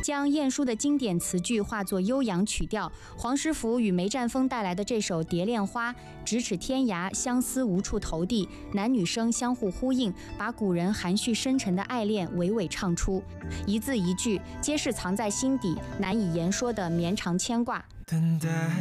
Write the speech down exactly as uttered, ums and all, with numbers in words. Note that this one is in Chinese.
将晏殊的经典词句化作悠扬曲调。黄师傅与梅占风带来的这首《蝶恋花》，咫尺天涯，相思无处投递，男女生相互呼应，把古人含蓄深沉的爱恋娓娓唱出，一字一句皆是藏在心底难以言说的绵长牵挂。 等待